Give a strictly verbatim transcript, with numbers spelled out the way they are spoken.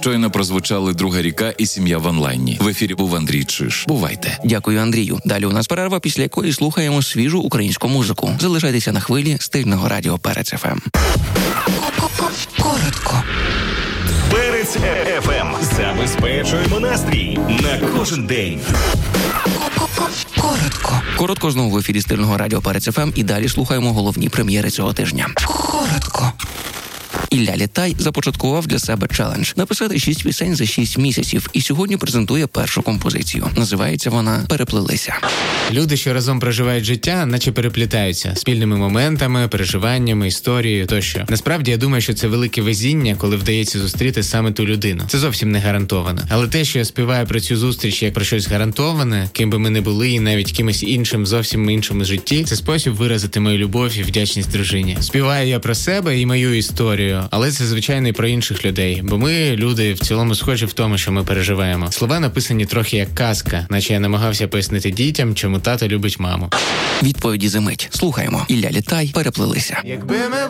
Щойно прозвучали «Друга ріка» і «Сім'я в онлайні». В ефірі був Андрій Чиж. Бувайте. Дякую, Андрію. Далі у нас перерва, після якої слухаємо свіжу українську музику. Залишайтеся на хвилі стильного радіо Перець еф ем. Коротко. Перець еф ем. Забезпечуємо настрій на кожен день. Коротко. Коротко знову в ефірі стильного радіо Перець еф ем і далі слухаємо головні прем'єри цього тижня. Коротко. Ілля Літай започаткував для себе челендж – написати шість пісень за шість місяців і сьогодні презентує першу композицію. Називається вона «Переплилися». Люди, що разом проживають життя, наче переплітаються спільними моментами, переживаннями, історією тощо. Насправді, я думаю, що це велике везіння, коли вдається зустріти саме ту людину. Це зовсім не гарантовано. Але те, що я співаю про цю зустріч як про щось гарантоване, ким би ми не були, і навіть кимось іншим, зовсім іншому житті, це спосіб виразити мою любов і вдячність дружині. Співаю я про себе і мою історію, але це, звичайно, і про інших людей, бо ми, люди, в цілому схожі в тому, що ми переживаємо. Слова написані трохи як казка, наче я намагався пояснити дітям, чому тато любить маму. Відповіді за мить. Слухаємо. Ілля Літай «Переплилися». Якби ми